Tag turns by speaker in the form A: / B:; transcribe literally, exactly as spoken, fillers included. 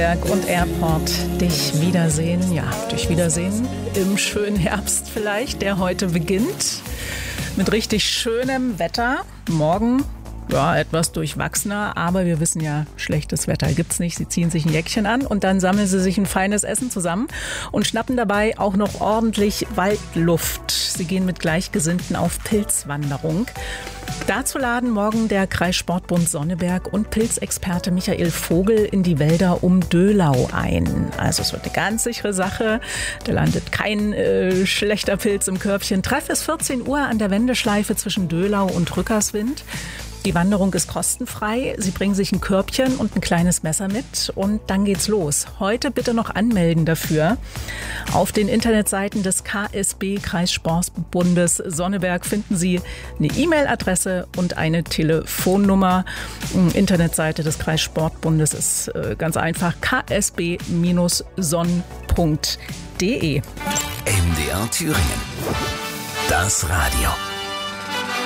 A: Und Airport, dich wiedersehen, ja, dich wiedersehen im schönen Herbst vielleicht, der heute beginnt mit richtig schönem Wetter. Morgen, ja, etwas durchwachsener, aber wir wissen ja, schlechtes Wetter gibt's nicht. Sie ziehen sich ein Jäckchen an und dann sammeln sie sich ein feines Essen zusammen und schnappen dabei auch noch ordentlich Waldluft. Sie gehen mit Gleichgesinnten auf Pilzwanderung. Dazu laden morgen der Kreissportbund Sonneberg und Pilzexperte Michael Vogel in die Wälder um Döhlau ein. Also es wird eine ganz sichere Sache. Da landet kein äh, schlechter Pilz im Körbchen. Treff ist vierzehn Uhr an der Wendeschleife zwischen Döhlau und Rückerswind. Die Wanderung ist kostenfrei. Sie bringen sich ein Körbchen und ein kleines Messer mit und dann geht's los. Heute bitte noch anmelden dafür. Auf den Internetseiten des K S B Kreissportbundes Sonneberg finden Sie eine E-Mail-Adresse und eine Telefonnummer. Internetseite des Kreissportbundes ist ganz einfach k s b Bindestrich sonn punkt d e.
B: M D R Thüringen. Das Radio.